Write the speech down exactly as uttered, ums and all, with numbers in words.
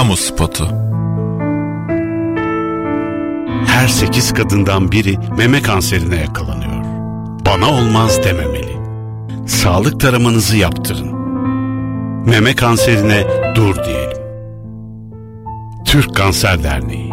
Kamu spotu. Her sekiz kadından biri meme kanserine yakalanıyor. Bana olmaz dememeli. Sağlık taramanızı yaptırın. Meme kanserine dur diyelim. Türk Kanser Derneği.